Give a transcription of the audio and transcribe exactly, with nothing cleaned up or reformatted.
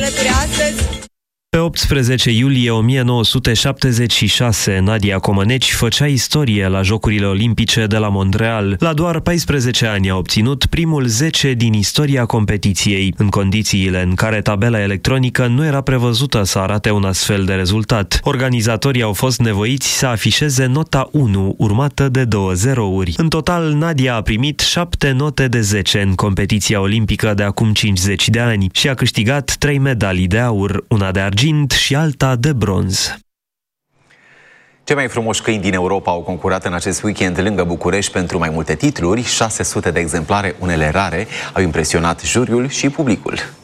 alături astăzi. Pe optsprezece iulie o mie nouă sute șaptezeci și șase, Nadia Comăneci făcea istorie la Jocurile Olimpice de la Montreal. La doar paisprezece ani a obținut primul zece din istoria competiției, în condițiile în care tabela electronică nu era prevăzută să arate un astfel de rezultat. Organizatorii au fost nevoiți să afișeze nota unu, urmată de două zerouri. În total, Nadia a primit șapte note de zece în competiția olimpică de acum cincizeci de ani și a câștigat trei medalii de aur, una de argint și alta de bronz. Cei mai frumoși câini din Europa au concurat în acest weekend lângă București pentru mai multe titluri. șase sute de exemplare, unele rare, au impresionat juriul și publicul.